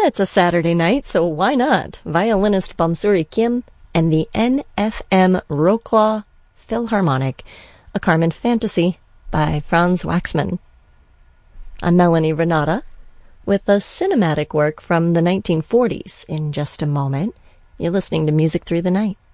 it's a Saturday night, so why not? Violinist Bamsuri Kim and the NFM Wroclaw Philharmonic, a Carmen Fantasy by Franz Waxman. I'm Melanie Renata with a cinematic work from the 1940s in just a moment. You're listening to Music Through the Night.